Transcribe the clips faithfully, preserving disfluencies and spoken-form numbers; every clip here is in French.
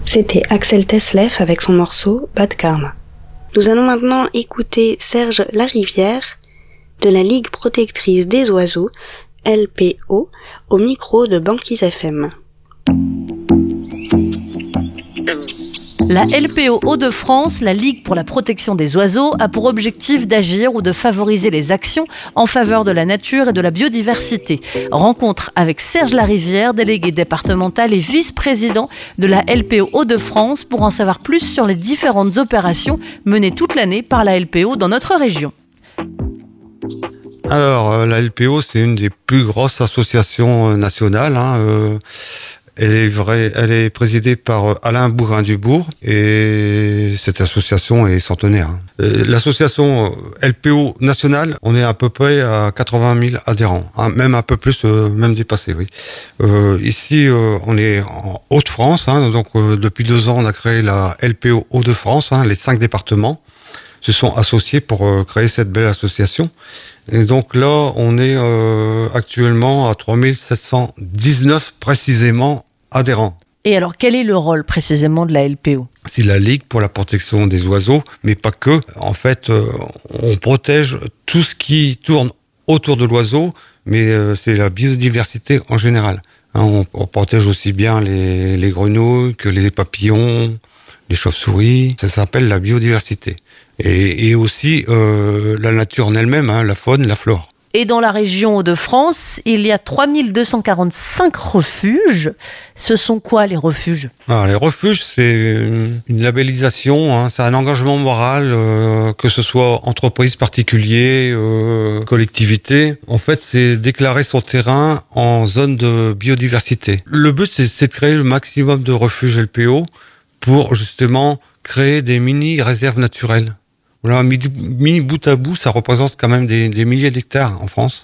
C'était Axel Tesleff avec son morceau Bad Karma. Nous allons maintenant écouter Serge Larivière de la Ligue protectrice des oiseaux, L P O, au micro de Banquise F M. La L P O Hauts-de-France, la Ligue pour la protection des oiseaux, a pour objectif d'agir ou de favoriser les actions en faveur de la nature et de la biodiversité. Rencontre avec Serge Larivière, délégué départemental et vice-président de la L P O Hauts-de-France, pour en savoir plus sur les différentes opérations menées toute l'année par la L P O dans notre région. Alors, la L P O, c'est une des plus grosses associations nationales, hein, euh, Elle est, vraie, elle est présidée par Alain Bougrain-Dubourg et cette association est centenaire. L'association L P O nationale, on est à peu près à quatre-vingt mille adhérents, hein, même un peu plus, euh, même dépassé, oui. Euh, ici, euh, on est en Hauts-de-France, hein, donc euh, depuis deux ans, on a créé la L P O Hauts-de-France, hein, les cinq départements se sont associés pour euh, créer cette belle association. Et donc là, on est euh, actuellement à trois mille sept cent dix-neuf précisément adhérents. Et alors, quel est le rôle précisément de la L P O ? C'est la Ligue pour la protection des oiseaux, mais pas que. En fait, euh, on protège tout ce qui tourne autour de l'oiseau, mais euh, c'est la biodiversité en général. Hein, on, on protège aussi bien les, les grenouilles que les papillons, les chauves-souris. Ça s'appelle la biodiversité. Et, et aussi euh, la nature en elle-même, hein, la faune, la flore. Et dans la région Hauts-de-France, il y a trois mille deux cent quarante-cinq refuges. Ce sont quoi les refuges ? Alors, les refuges, c'est une, une labellisation, hein, c'est un engagement moral, euh, que ce soit entreprise, particulier, euh, collectivité. En fait, c'est déclarer son terrain en zone de biodiversité. Le but, c'est, c'est de créer le maximum de refuges L P O pour justement créer des mini-réserves naturelles. Voilà, mis, mis bout à bout, ça représente quand même des, des milliers d'hectares en France.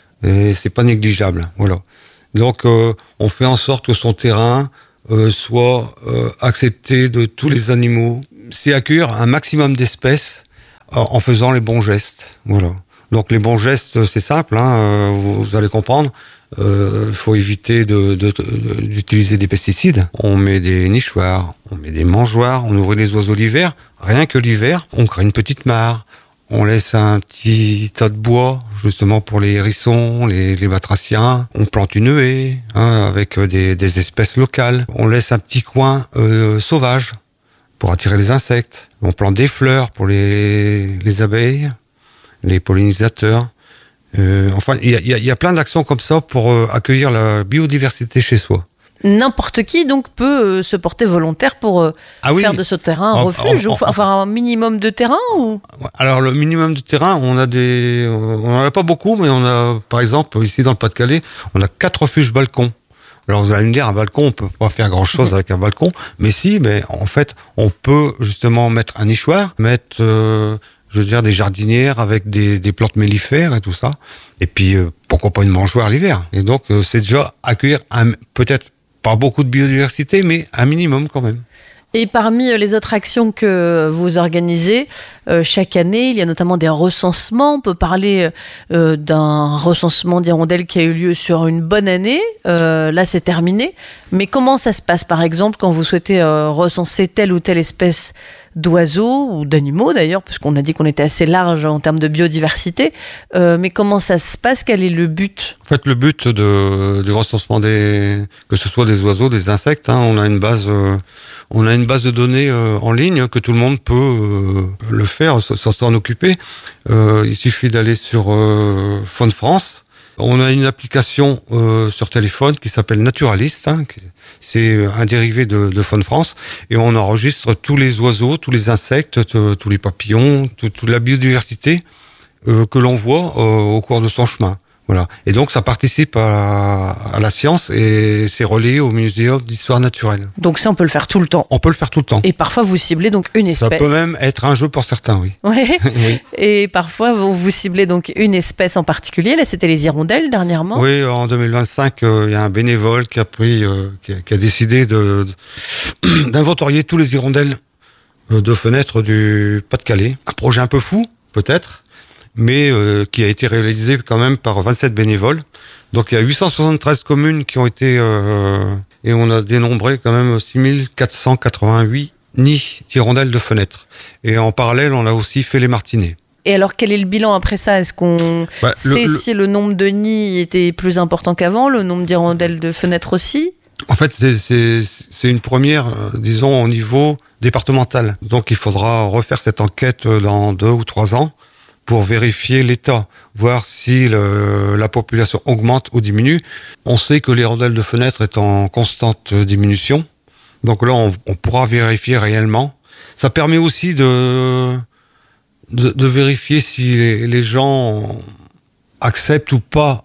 Et c'est pas négligeable, voilà. Donc, euh, on fait en sorte que son terrain euh, soit euh, accepté de tous les animaux. C'est accueillir un maximum d'espèces euh, en faisant les bons gestes, voilà. Donc, les bons gestes, c'est simple, hein, euh, vous, vous allez comprendre. Il euh, faut éviter de, de, de, d'utiliser des pesticides. On met des nichoirs, on met des mangeoires, on nourrit les oiseaux l'hiver. Rien que l'hiver, on crée une petite mare. On laisse un petit tas de bois, justement pour les hérissons, les, les batraciens. On plante une haie, hein, avec des, des espèces locales. On laisse un petit coin euh, sauvage pour attirer les insectes. On plante des fleurs pour les, les abeilles, les pollinisateurs. Euh, enfin, il y a, y, a, y a plein d'actions comme ça pour euh, accueillir la biodiversité chez soi. N'importe qui donc peut euh, se porter volontaire pour euh, ah oui. faire de ce terrain un en, refuge, en, en, enfin un minimum de terrain ou... Alors le minimum de terrain, on a des, on n'en a pas beaucoup, mais on a, par exemple, ici dans le Pas-de-Calais, on a quatre refuges balcons. Alors vous allez me dire, un balcon, on peut pas faire grand chose avec un balcon, mais si, mais en fait, on peut justement mettre un nichoir, mettre euh, je veux dire, des jardinières avec des, des plantes mellifères et tout ça. Et puis, euh, pourquoi pas une mangeoire l'hiver. Et donc, euh, c'est déjà accueillir un, peut-être pas beaucoup de biodiversité, mais un minimum quand même. Et parmi les autres actions que vous organisez euh, chaque année, il y a notamment des recensements. On peut parler euh, d'un recensement d'hirondelles qui a eu lieu sur une bonne année. Euh, là, c'est terminé. Mais comment ça se passe, par exemple, quand vous souhaitez euh, recenser telle ou telle espèce d'oiseaux ou d'animaux, d'ailleurs, puisqu'on a dit qu'on était assez large en termes de biodiversité. Euh, mais comment ça se passe ? Quel est le but ? En fait, le but de, du recensement des, que ce soit des oiseaux, des insectes, hein, on a une base... Euh, On a une base de données euh, en ligne que tout le monde peut euh, le faire, sans s'en occuper. Euh, il suffit d'aller sur euh, Faune France. On a une application euh, sur téléphone qui s'appelle Naturalist. Hein, c'est un dérivé de, de Faune France. Et on enregistre tous les oiseaux, tous les insectes, t- tous les papillons, t- toute la biodiversité euh, que l'on voit euh, au cours de son chemin. Voilà. Et donc, ça participe à, à la science et c'est relayé au Muséum d'histoire naturelle. Donc ça, on peut le faire tout le temps. On peut le faire tout le temps. Et parfois, vous ciblez donc une espèce. Ça peut même être un jeu pour certains, oui. Ouais. Oui. Et parfois, vous, vous ciblez donc une espèce en particulier. Là, c'était les hirondelles dernièrement. Oui, en deux mille vingt-cinq, il euh, y a un bénévole qui a pris, euh, qui, a, qui a décidé de, de, d'inventorier tous les hirondelles euh, de fenêtres du Pas-de-Calais. Un projet un peu fou, peut-être, mais euh, qui a été réalisé quand même par vingt-sept bénévoles. Donc il y a huit cent soixante-treize communes qui ont été euh, et on a dénombré quand même six mille quatre cent quatre-vingt-huit nids d'hirondelles de fenêtres. Et en parallèle, on a aussi fait les martinets. Et alors, quel est le bilan après ça? Est-ce qu'on bah, sait le, le... si le nombre de nids était plus important qu'avant, le nombre d'hirondelles de fenêtres aussi? En fait, c'est, c'est, c'est une première, euh, disons, au niveau départemental. Donc, il faudra refaire cette enquête dans deux ou trois ans pour vérifier l'état, voir si le, la population augmente ou diminue. On sait que l'hirondelle de fenêtre est en constante diminution. Donc là, on, on pourra vérifier réellement. Ça permet aussi de... De, de vérifier si les, les gens acceptent ou pas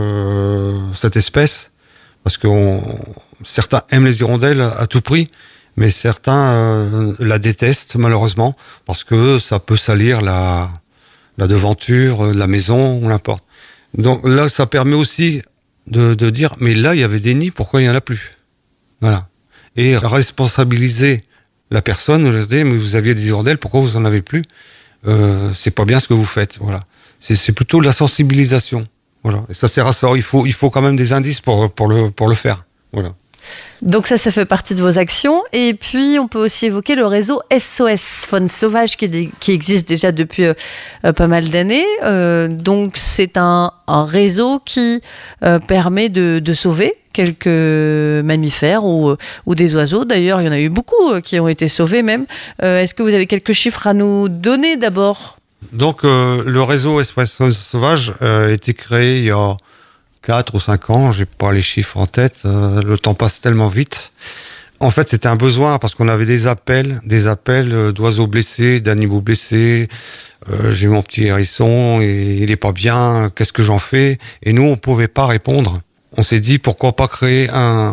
euh, cette espèce, parce que on, certains aiment les hirondelles à tout prix, mais certains euh, la détestent malheureusement, parce que ça peut salir la, la devanture de la maison, ou n'importe. Donc là, ça permet aussi de, de dire, mais là, il y avait des nids, pourquoi il n'y en a plus? Voilà. Et responsabiliser la personne, leur dire, mais vous aviez des hirondelles, pourquoi vous en avez plus? Euh, c'est pas bien ce que vous faites, voilà. C'est, c'est plutôt de la sensibilisation, voilà. Et ça sert à ça. Il faut, il faut quand même des indices pour, pour le, pour le faire, voilà. Donc ça, ça fait partie de vos actions. Et puis, on peut aussi évoquer le réseau S O S Faune Sauvage qui, qui existe déjà depuis euh, pas mal d'années. Euh, donc, c'est un, un réseau qui euh, permet de, de sauver quelques mammifères ou, ou des oiseaux. D'ailleurs, il y en a eu beaucoup qui ont été sauvés même. Euh, est-ce que vous avez quelques chiffres à nous donner d'abord? Donc, euh, le réseau S O S Faune Sauvage euh, a été créé il y a quatre ou cinq ans, j'ai pas les chiffres en tête, euh, le temps passe tellement vite. En fait, c'était un besoin parce qu'on avait des appels, des appels d'oiseaux blessés, d'animaux blessés. Euh, j'ai mon petit hérisson et il est pas bien, qu'est-ce que j'en fais? Et nous, on pouvait pas répondre. On s'est dit pourquoi pas créer un,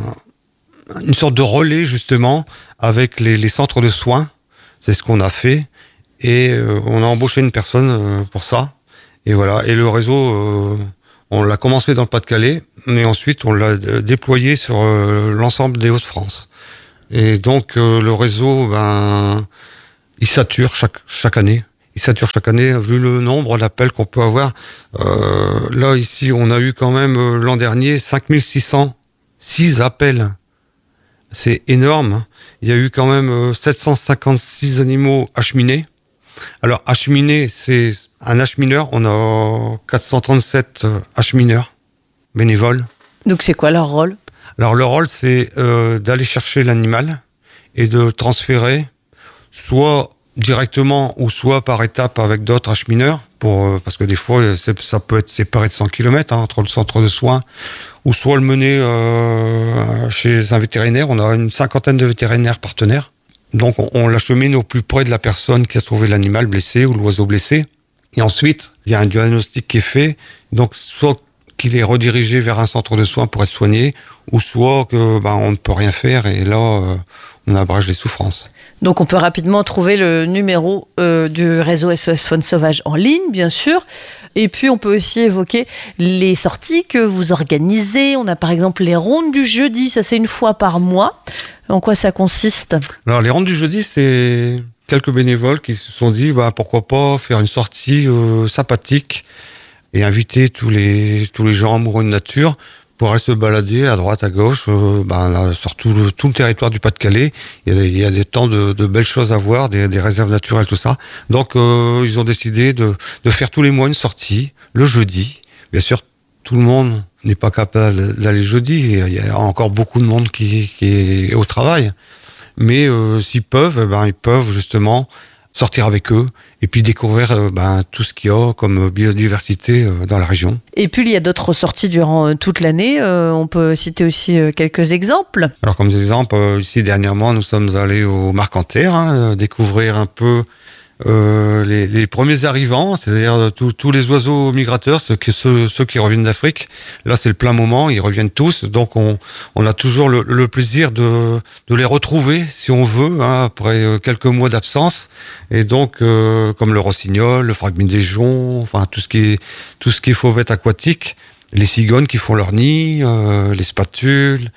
une sorte de relais justement avec les, les centres de soins. C'est ce qu'on a fait et euh, on a embauché une personne euh, pour ça. Et voilà. Et le réseau. Euh, On l'a commencé dans le Pas-de-Calais, mais ensuite on l'a déployé sur euh, l'ensemble des Hauts-de-France. Et donc euh, le réseau, ben, il sature chaque chaque année. Il sature chaque année, vu le nombre d'appels qu'on peut avoir. Euh, là ici, on a eu quand même euh, l'an dernier cinq mille six cent six appels. C'est énorme. Il y a eu quand même euh, sept cent cinquante-six animaux acheminés. Alors acheminés, c'est un achemineur, on a quatre cent trente-sept achemineurs bénévoles. Donc c'est quoi leur rôle? Alors leur rôle, c'est euh, d'aller chercher l'animal et de le transférer soit directement ou soit par étape avec d'autres achemineurs, pour, euh, parce que des fois c'est, ça peut être séparé de cent kilomètres hein, entre le centre de soins, ou soit le mener euh, chez un vétérinaire. On a une cinquantaine de vétérinaires partenaires. Donc on, on l'achemine au plus près de la personne qui a trouvé l'animal blessé ou l'oiseau blessé. Et ensuite, il y a un diagnostic qui est fait. Donc soit qu'il est redirigé vers un centre de soins pour être soigné, ou soit que ben, on ne peut rien faire et là euh, on abrège les souffrances. Donc on peut rapidement trouver le numéro euh, du réseau S O S Faune Sauvage en ligne, bien sûr. Et puis on peut aussi évoquer les sorties que vous organisez. On a par exemple les rondes du jeudi, ça c'est une fois par mois. En quoi ça consiste? Alors les rondes du jeudi, c'est quelques bénévoles qui se sont dit bah, pourquoi pas faire une sortie euh, sympathique et inviter tous les, tous les gens amoureux de nature pour aller se balader à droite, à gauche, euh, ben, là, sur tout le, tout le territoire du Pas-de-Calais. Il y a, il y a des temps de, de belles choses à voir, des, des réserves naturelles, tout ça. Donc euh, ils ont décidé de, de faire tous les mois une sortie, le jeudi. Bien sûr, tout le monde n'est pas capable d'aller jeudi. Il y a encore beaucoup de monde qui, qui est au travail. Mais euh, s'ils peuvent, ben, ils peuvent justement sortir avec eux et puis découvrir euh, ben, tout ce qu'il y a comme biodiversité euh, dans la région. Et puis il y a d'autres sorties durant euh, toute l'année. Euh, on peut citer aussi euh, quelques exemples. Alors comme exemple, euh, ici dernièrement, nous sommes allés au Marcanterre, hein, euh, découvrir un peu euh, les, les premiers arrivants, c'est-à-dire tous les oiseaux migrateurs, ceux qui, ceux, ceux qui reviennent d'Afrique. Là, c'est le plein moment, ils reviennent tous, donc on, on a toujours le, le plaisir de, de les retrouver, si on veut, hein, après quelques mois d'absence. Et donc, euh, comme le rossignol, le fragmine-des-joncs, enfin tout ce qui est tout ce qui est fauvette aquatique, les cigognes qui font leur nid, euh, les spatules.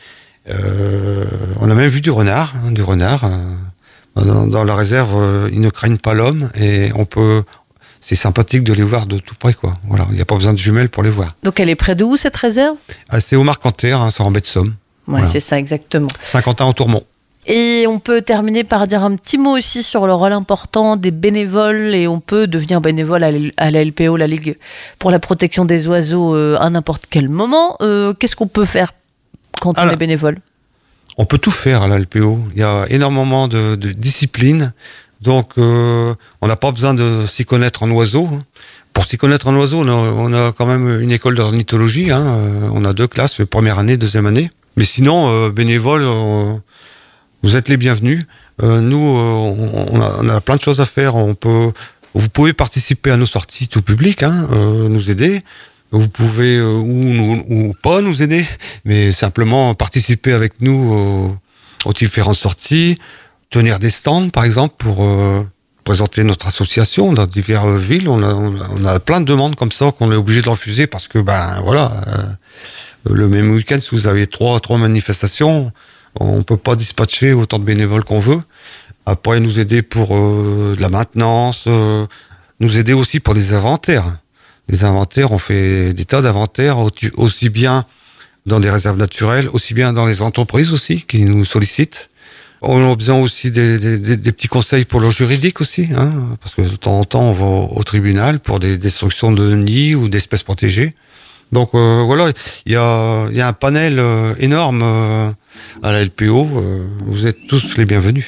Euh, on a même vu du renard, hein, du renard. Euh, Dans, dans la réserve, euh, ils ne craignent pas l'homme et on peut. C'est sympathique de les voir de tout près, quoi. Voilà, il n'y a pas besoin de jumelles pour les voir. Donc elle est près de où cette réserve? Ah, c'est au Marcanterre, hein, c'est en baie de Somme. voilà. C'est ça, exactement. Saint-Quentin-en-Tourmont. Et on peut terminer par dire un petit mot aussi sur le rôle important des bénévoles, et on peut devenir bénévole à la L P O, la Ligue pour la protection des oiseaux, euh, à n'importe quel moment. Euh, qu'est-ce qu'on peut faire quand Alors, on est bénévole ? On peut tout faire à la L P O. Il y a énormément de, de disciplines. Donc, euh, on n'a pas besoin de s'y connaître en oiseaux. Pour s'y connaître en oiseaux, on a, on a quand même une école d'ornithologie. Hein. On a deux classes, première année, deuxième année. Mais sinon, euh, bénévoles... Euh, vous êtes les bienvenus. Euh, nous, euh, on, a, on a plein de choses à faire. On peut, vous pouvez participer à nos sorties tout public, hein, euh, nous aider. Vous pouvez euh, ou, ou pas nous aider, mais simplement participer avec nous aux, aux différentes sorties, tenir des stands, par exemple, pour euh, présenter notre association dans diverses villes. On a, on a, on a plein de demandes comme ça qu'on est obligé de refuser parce que, ben voilà, euh, le même week-end, si vous avez trois, trois manifestations, on peut pas dispatcher autant de bénévoles qu'on veut. Après, nous aider pour euh, de la maintenance, euh, nous aider aussi pour les inventaires. Les inventaires, on fait des tas d'inventaires, aussi bien dans des réserves naturelles, aussi bien dans les entreprises aussi, qui nous sollicitent. On a besoin aussi des, des, des petits conseils pour le juridique aussi, hein, parce que de temps en temps, on va au tribunal pour des destructions de nids ou d'espèces protégées. Donc euh, voilà, il y a, y a un panel euh, énorme euh, à la L P O. Euh, vous êtes tous les bienvenus.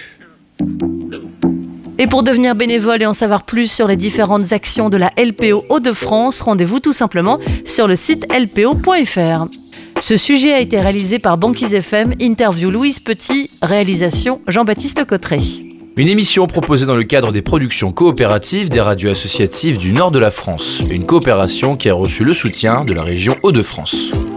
Et pour devenir bénévole et en savoir plus sur les différentes actions de la L P O Hauts-de-France, rendez-vous tout simplement sur le site l p o point f r. Ce sujet a été réalisé par Banquise F M, interview Louise Petit, réalisation Jean-Baptiste Cotteret. Une émission proposée dans le cadre des productions coopératives des radios associatives du nord de la France. Une coopération qui a reçu le soutien de la région Hauts-de-France.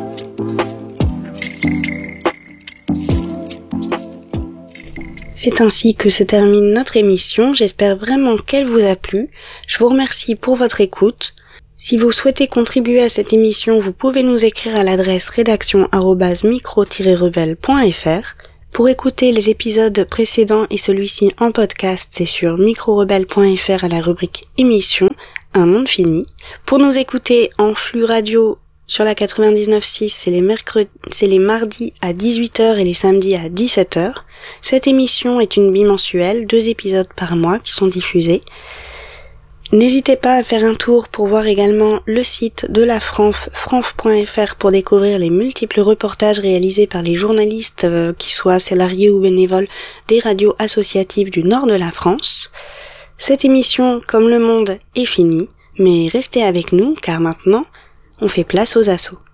C'est ainsi que se termine notre émission. J'espère vraiment qu'elle vous a plu. Je vous remercie pour votre écoute. Si vous souhaitez contribuer à cette émission, vous pouvez nous écrire à l'adresse rédaction arobase micro tiret rebelle point f r. Pour écouter les épisodes précédents et celui-ci en podcast, c'est sur micro rebelle point f r à la rubrique émission, un monde fini. Pour nous écouter en flux radio sur la quatre-vingt-dix-neuf virgule six, c'est les mercredis, c'est les mardis à dix-huit heures et les samedis à dix-sept heures. Cette émission est une bimensuelle, deux épisodes par mois qui sont diffusés. N'hésitez pas à faire un tour pour voir également le site de la Franf, franf point f r, pour découvrir les multiples reportages réalisés par les journalistes, euh, qui soient salariés ou bénévoles, des radios associatives du nord de la France. Cette émission, comme le monde, est finie, mais restez avec nous car maintenant, on fait place aux assos.